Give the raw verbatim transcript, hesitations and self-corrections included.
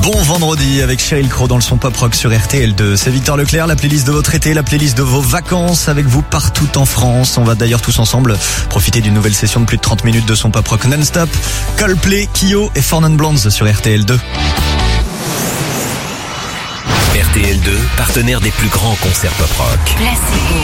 Bon vendredi avec Sheryl Crow dans le son pop rock sur R T L deux. C'est Victor Leclerc, la playlist de votre été, la playlist de vos vacances avec vous partout en France. On va d'ailleurs tous ensemble profiter d'une nouvelle session de plus de trente minutes de son pop rock non-stop. Coldplay, Kyo et Four Non Blondes sur R T L deux. R T L deux, partenaire des plus grands concerts pop rock. Placebo,